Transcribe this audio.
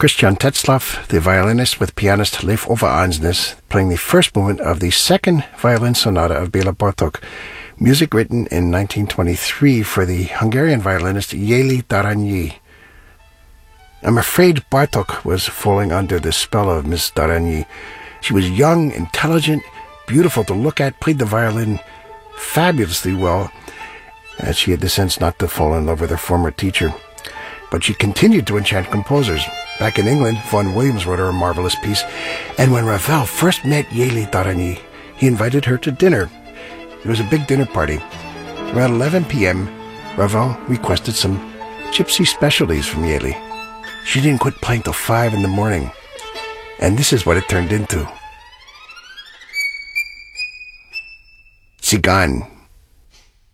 Christian Tetzlaff, the violinist with pianist Leif Ove Ansnes, playing the first movement of the second violin sonata of Bela Bartok, music written in 1923 for the Hungarian violinist Jeli Darányi. I'm afraid Bartok was falling under the spell of Miss Darányi. She was young, intelligent, beautiful to look at, played the violin fabulously well, as she had the sense not to fall in love with her former teacher. But she continued to enchant composers. Back in England, Vaughan Williams wrote her a marvelous piece, and when Ravel first met Jeli Darányi, he invited her to dinner. It was a big dinner party. Around 11 p.m., Ravel requested some gypsy specialties from Jeli. She didn't quit playing till 5 in the morning, and this is what it turned into. Cigan.